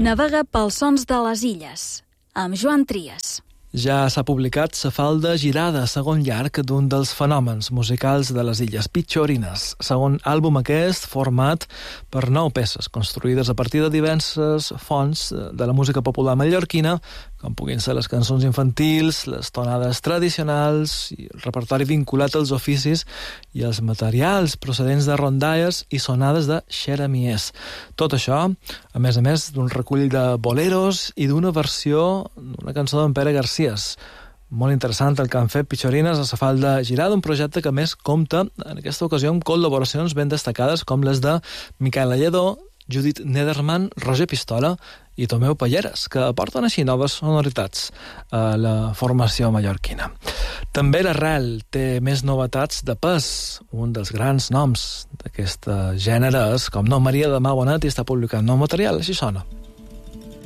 Navega pels sons de les illes, amb Joan Trias. Ja s'ha publicat La falda girada, segon llarg d'un dels fenòmens musicals de les illes Pitxorines. Segon àlbum aquest, format per 9 peces, construïdes a partir de diverses fonts de la música popular mallorquina, com puguin ser les cançons infantils, les tonades tradicionals, i el repertori vinculat als oficis i els materials procedents de rondalles i sonades de xeramies. Tot això, a més d'un recull de boleros i d'una versió d'una cançó d'en Pere Garcés. Molt interessant el que han fet Pitxorines a La falda girada, un projecte que més compta en aquesta ocasió amb col·laboracions ben destacades com les de Miquel Lledó, Judit Nederman, Roger Pistola i Tomeu Palleres, que aporten així noves sonoritats a la formació mallorquina. També l'Arrel té més novetats de pes. Un dels grans noms d'aquest gènere és, com no, Maria de Mar Bonet, i està publicant nou material, així sona.